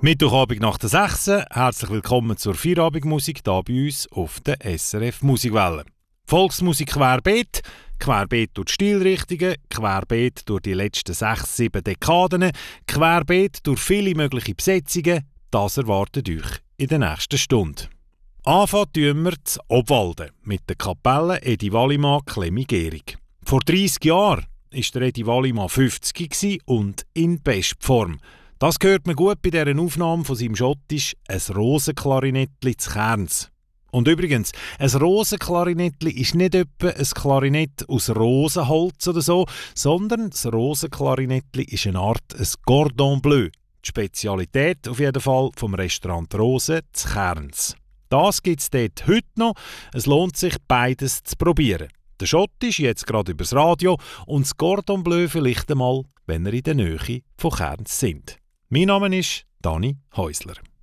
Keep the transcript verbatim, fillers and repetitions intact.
Mittwochabend nach der sechs. Herzlich willkommen zur Feierabendmusik hier bei uns auf der S R F Musikwelle. Volksmusik querbeet, querbeet durch die Stilrichtungen, querbeet durch die letzten sechs, sieben Dekaden, querbeet durch viele mögliche Besetzungen. Das erwartet euch in der nächsten Stunde. Anfangen tun wir zu Obwalden mit der Kapelle Edi Wallimann Clemmy Gehrig. Vor dreissig Jahren war der Edi Wallimann fünfzig und in Bestform. Das hört man gut bei dieser Aufnahme von seinem Schottisch «Ein Rosenklarinettli zu Kerns». Und übrigens, ein Rosenklarinettli ist nicht etwa ein Klarinett aus Rosenholz oder so, sondern das Rosenklarinettli ist eine Art ein Cordon Bleu. Die Spezialität auf jeden Fall vom Restaurant Rose zu Kerns. Das gibt es dort heute noch. Es lohnt sich, beides zu probieren. Der Schottisch jetzt gerade übers Radio und das Cordon Bleu vielleicht einmal, wenn ihr in der Nähe von Kerns sind. Mein Name ist Dani Häusler.